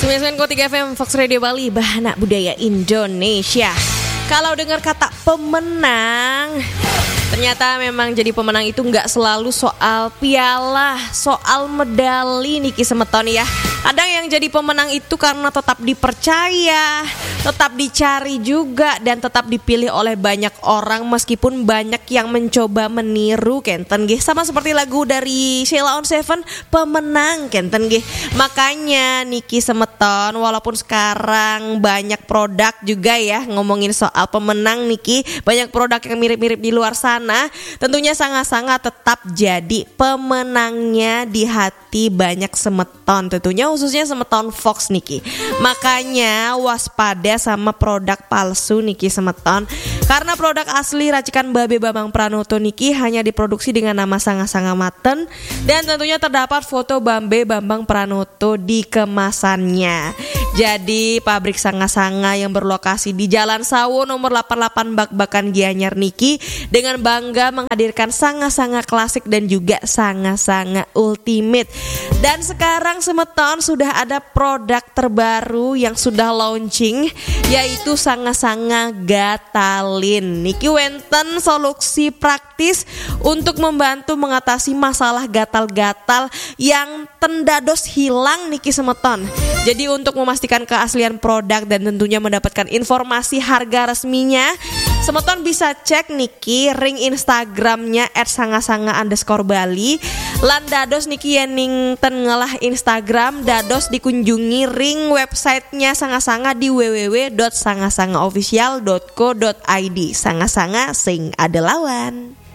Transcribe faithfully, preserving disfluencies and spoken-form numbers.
sembilan puluh tiga F M Fox Radio Bali, Bahana Budaya Indonesia. Kalau dengar kata pemenang, ternyata memang jadi pemenang itu nggak selalu soal piala, soal medali Niki Semeton ya. Kadang yang jadi pemenang itu karena tetap dipercaya, tetap dicari juga, dan tetap dipilih oleh banyak orang meskipun banyak yang mencoba meniru Kenten G. Sama seperti lagu dari Sheila on Seven, pemenang Kenten G. Makanya Niki Semeton, walaupun sekarang banyak produk juga ya, ngomongin soal pemenang Niki, banyak produk yang mirip-mirip di luar sana, tentunya sangat-sangat tetap jadi pemenangnya di hati banyak Semeton, tentunya khususnya Semeton Fox Niki. Makanya waspada sama produk palsu Niki Semeton, karena produk asli racikan Babe Bambang Pranoto Niki hanya diproduksi dengan nama Sanga-Sanga Maten, dan tentunya terdapat foto Babe Bambang Pranoto di kemasannya. Jadi pabrik Sanga-Sanga yang berlokasi di Jalan Sawo nomor delapan puluh delapan Bak-Bakan Gianyar Niki dengan bangga menghadirkan Sanga-Sanga klasik dan juga Sanga-Sanga ultimate. Dan sekarang Semeton sudah ada produk terbaru yang sudah launching, yaitu Sanga-Sanga Gatalin. Niki wenten solusi praktis untuk membantu mengatasi masalah gatal-gatal yang tendados hilang Niki Semeton. Jadi untuk memastikan keaslian produk dan tentunya mendapatkan informasi harga resminya, Semeton bisa cek Niki ring Instagramnya et sanga-sanga underscore Bali. Lan dados Niki yening tengelah Instagram, dados dikunjungi ring websitenya Sanga-Sanga di w w w dot sanga sanga official dot co dot i d. Sanga-Sanga sing ada lawan.